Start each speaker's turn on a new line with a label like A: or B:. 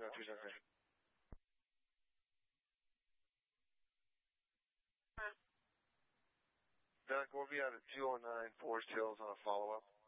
A: 273. Doug, we'll be out at 209 Forest Hills on a follow-up.